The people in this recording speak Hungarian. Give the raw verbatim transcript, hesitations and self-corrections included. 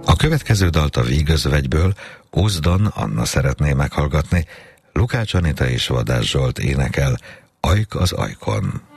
A következő dalt a Vígözvegyből Ózdon Anna szeretné meghallgatni, Lukács Anita és Vadás Zsolt énekel Ajk az ajkon.